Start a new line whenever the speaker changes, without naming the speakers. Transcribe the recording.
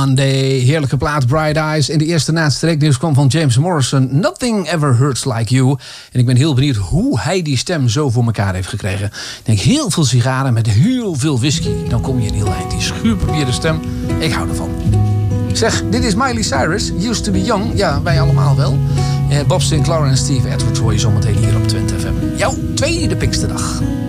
Monday, heerlijke plaat Bright Eyes. En de eerste na het streeknieuws kwam van James Morrison. Nothing Ever Hurts Like You. En ik ben heel benieuwd hoe hij die stem zo voor elkaar heeft gekregen. Ik denk heel veel sigaren met heel veel whisky. Dan kom je een heel eind. Die schuurpapieren stem, ik hou ervan. Zeg, dit is Miley Cyrus, Used to be Young. Ja, wij allemaal wel. Bob Sinclair en Steve Edwards hoor je zometeen hier op Twente FM. Jouw tweede Pinksterdag.